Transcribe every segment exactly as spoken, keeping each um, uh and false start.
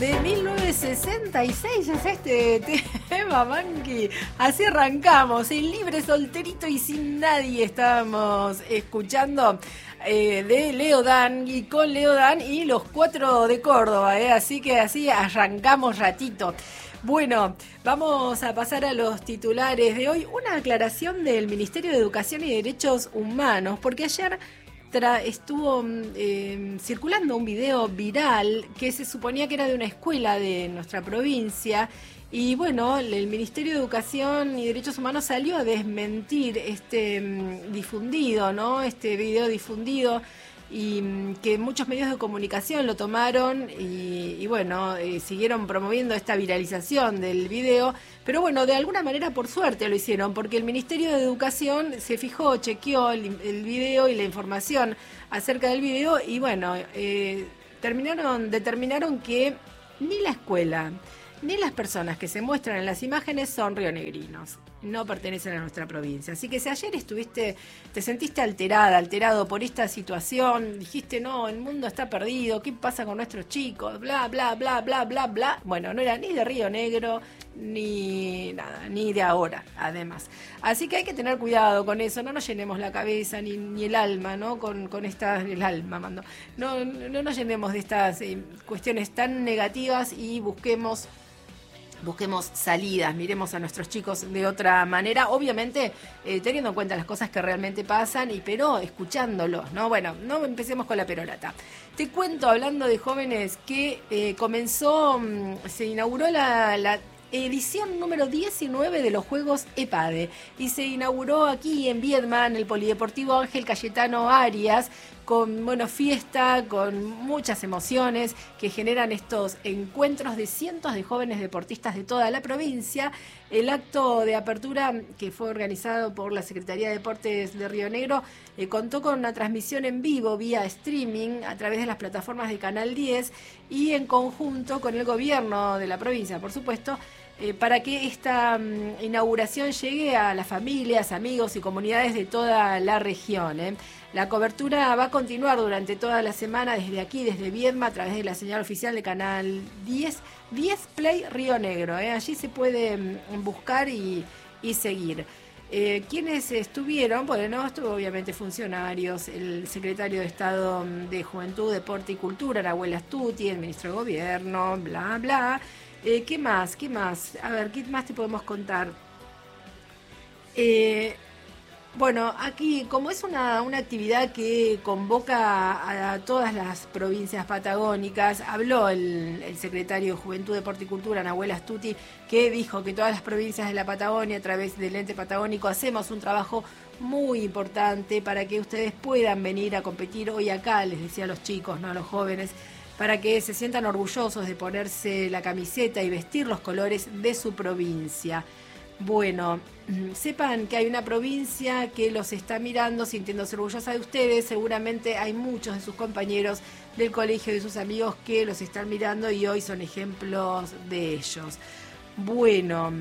de mil novecientos sesenta y seis es este tema, Manqui. Así arrancamos, el libre, solterito y sin nadie. Estábamos escuchando eh, de Leodán y con Leodán y los cuatro de Córdoba, ¿eh? Así que así arrancamos ratito. Bueno, vamos a pasar a los titulares de hoy. Una aclaración del Ministerio de Educación y Derechos Humanos, porque ayer tra- estuvo eh, circulando un video viral que se suponía que era de una escuela de nuestra provincia. Y bueno, el Ministerio de Educación y Derechos Humanos salió a desmentir este um, difundido, ¿no? Este video difundido, y que muchos medios de comunicación lo tomaron y, y bueno, eh, siguieron promoviendo esta viralización del video, pero bueno, de alguna manera por suerte lo hicieron, porque el Ministerio de Educación se fijó, chequeó el, el video y la información acerca del video y bueno, eh, terminaron, determinaron que ni la escuela ni las personas que se muestran en las imágenes son rionegrinos, no pertenecen a nuestra provincia. Así que si ayer estuviste, te sentiste alterada, alterado por esta situación, dijiste, no, el mundo está perdido, ¿qué pasa con nuestros chicos? Bla, bla, bla, bla, bla, bla. Bueno, no era ni de Río Negro, ni nada, ni de ahora, además. Así que hay que tener cuidado con eso, no nos llenemos la cabeza, ni, ni el alma, ¿no? Con, con estas, el alma, mando. No, no nos llenemos de estas eh, cuestiones tan negativas y busquemos Busquemos salidas, miremos a nuestros chicos de otra manera, obviamente eh, teniendo en cuenta las cosas que realmente pasan, y pero escuchándolos, ¿no? Bueno, no empecemos con la perorata. Te cuento, hablando de jóvenes, que eh, comenzó, mmm, se inauguró la, la edición número diecinueve de los Juegos EPADE y se inauguró aquí en Viedma, en el Polideportivo Ángel Cayetano Arias, con bueno, fiesta, con muchas emociones que generan estos encuentros de cientos de jóvenes deportistas de toda la provincia. El acto de apertura, que fue organizado por la Secretaría de Deportes de Río Negro, eh, contó con una transmisión en vivo vía streaming a través de las plataformas de Canal diez y en conjunto con el gobierno de la provincia, por supuesto, Eh, para que esta um, inauguración llegue a las familias, amigos y comunidades de toda la región. ¿eh? La cobertura va a continuar durante toda la semana desde aquí, desde Viedma, a través de la señal oficial de Canal diez, diez Play Río Negro. ¿eh? Allí se puede um, buscar y, y seguir. Eh, ¿Quiénes estuvieron? Bueno, estuvo obviamente funcionarios, el secretario de Estado de Juventud, Deporte y Cultura, Nahuel Astuti, el ministro de Gobierno, bla, bla. Eh, ¿Qué más? ¿Qué más? A ver, ¿qué más te podemos contar? Eh, bueno, aquí, como es una, una actividad que convoca a, a todas las provincias patagónicas, habló el, el secretario de Juventud, Deporte y Cultura, Nahuel Astuti, que dijo que todas las provincias de la Patagonia, a través del ente patagónico, hacemos un trabajo muy importante para que ustedes puedan venir a competir hoy acá, les decía a los chicos, no a los jóvenes, para que se sientan orgullosos de ponerse la camiseta y vestir los colores de su provincia. Bueno, sepan que hay una provincia que los está mirando, sintiéndose orgullosa de ustedes. Seguramente hay muchos de sus compañeros del colegio, de sus amigos, que los están mirando y hoy son ejemplos de ellos. Bueno,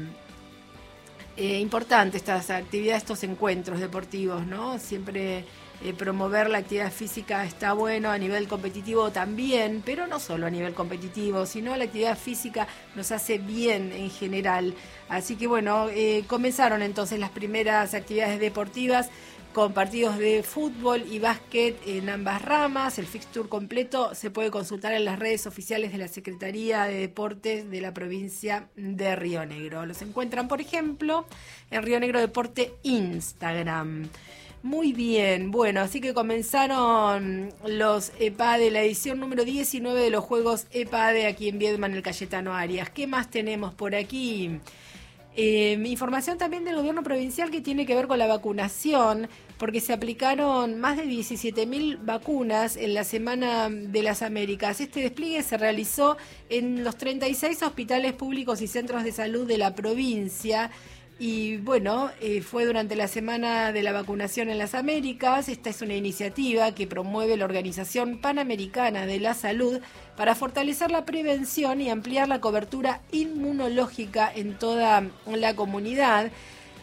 eh, importante estas actividades, estos encuentros deportivos, ¿no? Siempre Eh, promover la actividad física está bueno, a nivel competitivo también, pero no solo a nivel competitivo, sino la actividad física nos hace bien en general. Así que bueno, eh, comenzaron entonces las primeras actividades deportivas con partidos de fútbol y básquet en ambas ramas. El fixture completo se puede consultar en las redes oficiales de la Secretaría de Deportes de la provincia de Río Negro. Los encuentran, por ejemplo, en Río Negro Deporte Instagram. Muy bien, bueno, así que comenzaron los EPADE, la edición número diecinueve de los Juegos EPADE aquí en Viedma, en el Cayetano Arias. ¿Qué más tenemos por aquí? Eh, información también del gobierno provincial que tiene que ver con la vacunación, porque se aplicaron más de diecisiete mil vacunas en la Semana de las Américas. Este despliegue se realizó en los treinta y seis hospitales públicos y centros de salud de la provincia. Y bueno, eh, fue durante la Semana de la Vacunación en las Américas. Esta es una iniciativa que promueve la Organización Panamericana de la Salud para fortalecer la prevención y ampliar la cobertura inmunológica en toda la comunidad.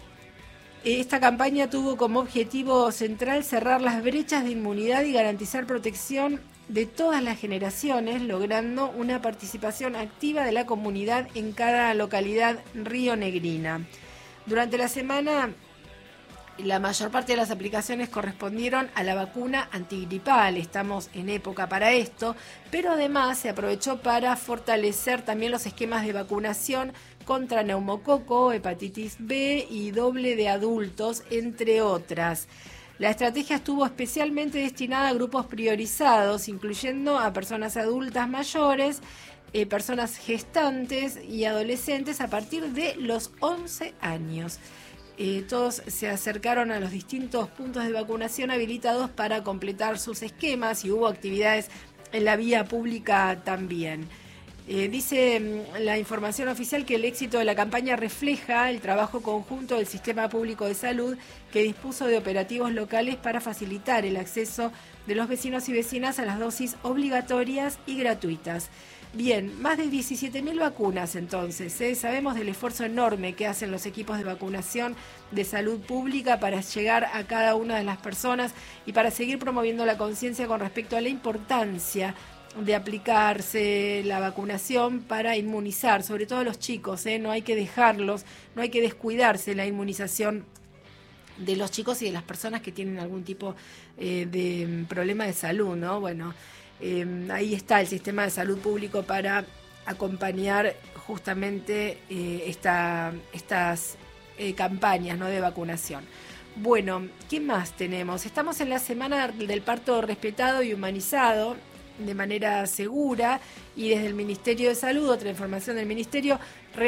Esta campaña tuvo como objetivo central cerrar las brechas de inmunidad y garantizar protección de todas las generaciones, logrando una participación activa de la comunidad en cada localidad rionegrina. Durante la semana, la mayor parte de las aplicaciones correspondieron a la vacuna antigripal, estamos en época para esto, pero además se aprovechó para fortalecer también los esquemas de vacunación contra neumococo, hepatitis B y doble de adultos, entre otras. La estrategia estuvo especialmente destinada a grupos priorizados, incluyendo a personas adultas mayores, eh, personas gestantes y adolescentes a partir de los once años. Eh, todos se acercaron a los distintos puntos de vacunación habilitados para completar sus esquemas y hubo actividades en la vía pública también. Eh, dice la información oficial que el éxito de la campaña refleja el trabajo conjunto del Sistema Público de Salud, que dispuso de operativos locales para facilitar el acceso de los vecinos y vecinas a las dosis obligatorias y gratuitas. Bien, más de diecisiete mil vacunas entonces, ¿eh? Sabemos del esfuerzo enorme que hacen los equipos de vacunación de salud pública para llegar a cada una de las personas y para seguir promoviendo la conciencia con respecto a la importancia de aplicarse la vacunación para inmunizar, sobre todo a los chicos, ¿eh? No hay que dejarlos, no hay que descuidarse la inmunización de los chicos y de las personas que tienen algún tipo eh, de problema de salud, ¿no? Bueno, eh, ahí está el sistema de salud público para acompañar justamente eh, esta, estas eh, campañas, ¿no?, de vacunación. Bueno, ¿qué más tenemos? Estamos en la semana del parto respetado y humanizado de manera segura, y desde el Ministerio de Salud, otra información del Ministerio,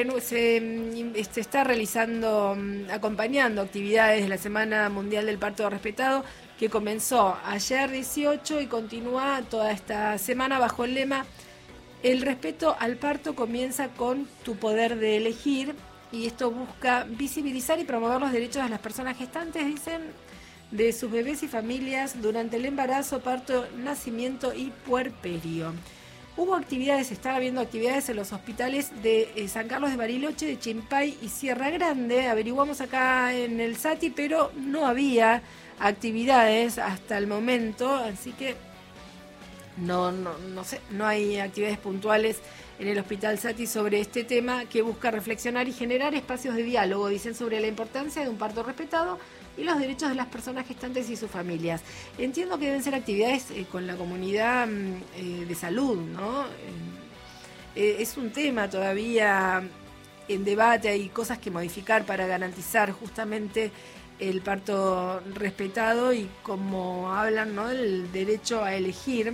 se, se está realizando, acompañando actividades de la Semana Mundial del Parto Respetado, que comenzó ayer dieciocho y continúa toda esta semana bajo el lema "El respeto al parto comienza con tu poder de elegir", y esto busca visibilizar y promover los derechos de las personas gestantes, dicen, de sus bebés y familias durante el embarazo, parto, nacimiento y puerperio. Hubo actividades, estaba habiendo actividades en los hospitales de eh, San Carlos de Bariloche, de Chimpay y Sierra Grande. Averiguamos acá en el SATI, pero no había actividades hasta el momento, así que no, no, no sé, no hay actividades puntuales en el Hospital SATI sobre este tema, que busca reflexionar y generar espacios de diálogo, dicen, sobre la importancia de un parto respetado y los derechos de las personas gestantes y sus familias. Entiendo que deben ser actividades eh, con la comunidad eh, de salud, ¿no? Eh, es un tema todavía en debate, hay cosas que modificar para garantizar justamente el parto respetado y, como hablan, ¿no?, el derecho a elegir.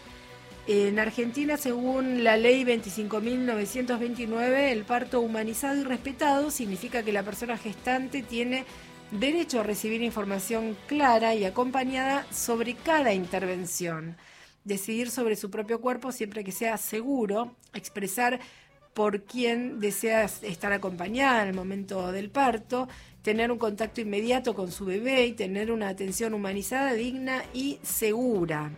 En Argentina, según la ley veinticinco mil novecientos veintinueve, el parto humanizado y respetado significa que la persona gestante tiene derecho a recibir información clara y acompañada sobre cada intervención, decidir sobre su propio cuerpo siempre que sea seguro, expresar por quién desea estar acompañada en el momento del parto, tener un contacto inmediato con su bebé y tener una atención humanizada, digna y segura.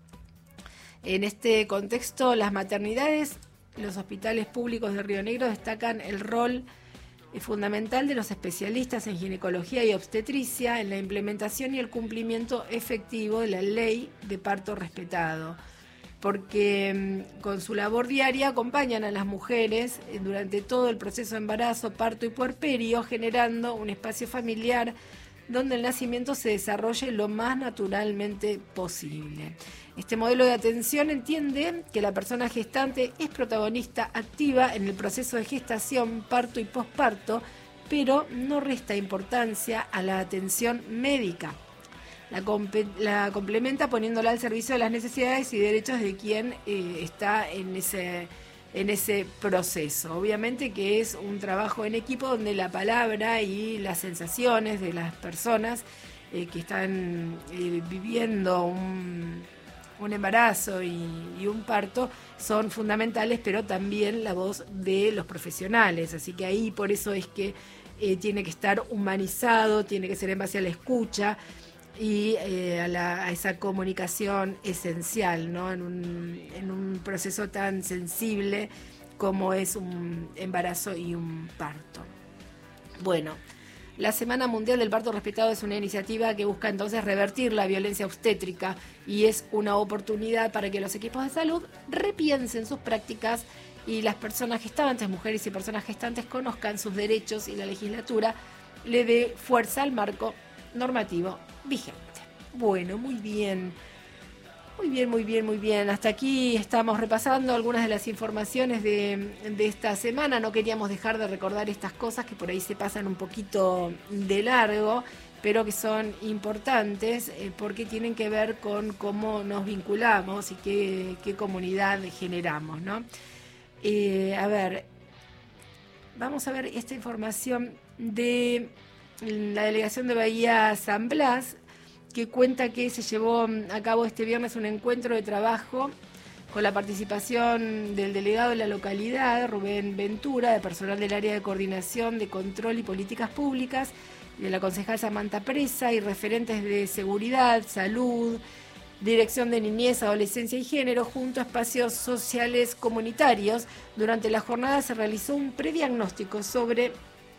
En este contexto, las maternidades, los hospitales públicos de Río Negro destacan el rol fundamental de los especialistas en ginecología y obstetricia en la implementación y el cumplimiento efectivo de la ley de parto respetado, porque con su labor diaria acompañan a las mujeres durante todo el proceso de embarazo, parto y puerperio, generando un espacio familiar donde el nacimiento se desarrolle lo más naturalmente posible. Este modelo de atención entiende que la persona gestante es protagonista activa en el proceso de gestación, parto y posparto, pero no resta importancia a la atención médica. La, comp- la complementa poniéndola al servicio de las necesidades y derechos de quien eh, está en ese, en ese proceso. Obviamente que es un trabajo en equipo donde la palabra y las sensaciones de las personas eh, que están eh, viviendo un... un embarazo y, y un parto son fundamentales, pero también la voz de los profesionales, así que ahí por eso es que eh, tiene que estar humanizado, tiene que ser en base a la escucha y eh, a, la, a esa comunicación esencial, ¿no?, en un, en un proceso tan sensible como es un embarazo y un parto. Bueno, La Semana Mundial del Parto Respetado es una iniciativa que busca entonces revertir la violencia obstétrica y es una oportunidad para que los equipos de salud repiensen sus prácticas y las personas gestantes, mujeres y personas gestantes, conozcan sus derechos y la legislatura le dé fuerza al marco normativo vigente. Bueno, muy bien. Muy bien, muy bien, muy bien. Hasta aquí estamos repasando algunas de las informaciones de, de esta semana. No queríamos dejar de recordar estas cosas que por ahí se pasan un poquito de largo, pero que son importantes eh, porque tienen que ver con cómo nos vinculamos y qué, qué comunidad generamos, ¿no? Eh, a ver, vamos a ver esta información de la delegación de Bahía San Blas, que cuenta que se llevó a cabo este viernes un encuentro de trabajo con la participación del delegado de la localidad, Rubén Ventura, de personal del área de coordinación de control y políticas públicas, de la concejal Samantha Presa y referentes de seguridad, salud, dirección de niñez, adolescencia y género, junto a espacios sociales comunitarios. Durante la jornada se realizó un prediagnóstico sobre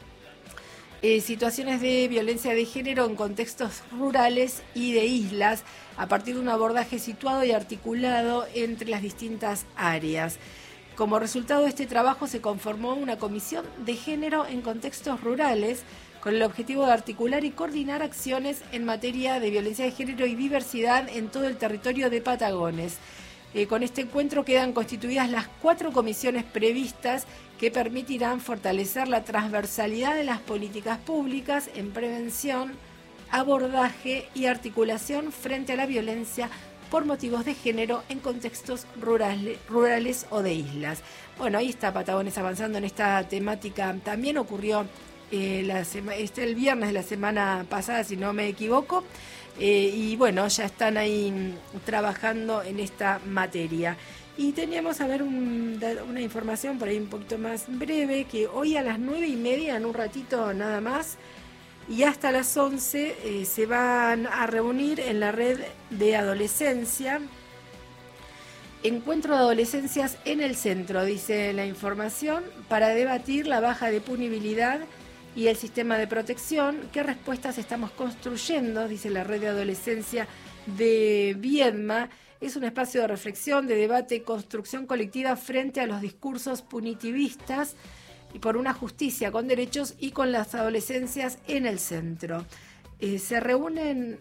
Eh, situaciones de violencia de género en contextos rurales y de islas, a partir de un abordaje situado y articulado entre las distintas áreas. Como resultado de este trabajo se conformó una comisión de género en contextos rurales con el objetivo de articular y coordinar acciones en materia de violencia de género y diversidad en todo el territorio de Patagones. Eh, con este encuentro quedan constituidas las cuatro comisiones previstas que permitirán fortalecer la transversalidad de las políticas públicas en prevención, abordaje y articulación frente a la violencia por motivos de género en contextos rurales, rurales o de islas. Bueno, ahí está Patagones avanzando en esta temática. También ocurrió eh, la sema, este, el viernes de la semana pasada, si no me equivoco, eh, y bueno, ya están ahí trabajando en esta materia. Y teníamos a ver un, una información por ahí un poquito más breve, que hoy a las nueve y media, en un ratito nada más, y hasta las once eh, se van a reunir en la red de adolescencia, encuentro de adolescencias en el centro, dice la información, para debatir la baja de punibilidad y el sistema de protección, qué respuestas estamos construyendo, dice la red de adolescencia de Viedma. Es un espacio de reflexión, de debate y construcción colectiva frente a los discursos punitivistas y por una justicia con derechos y con las adolescencias en el centro. Eh, se reúnen,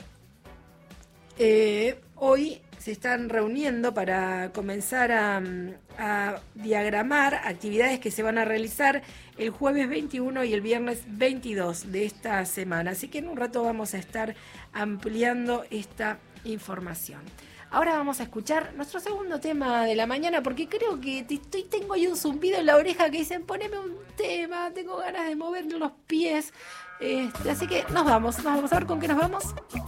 eh, hoy se están reuniendo para comenzar a, a diagramar actividades que se van a realizar el jueves veintiuno y el viernes veintidós de esta semana. Así que en un rato vamos a estar ampliando esta información. Ahora vamos a escuchar nuestro segundo tema de la mañana, porque creo que te estoy, tengo ahí un zumbido en la oreja que dicen, poneme un tema, tengo ganas de mover los pies. Este, así que nos vamos, nos vamos a ver con qué nos vamos.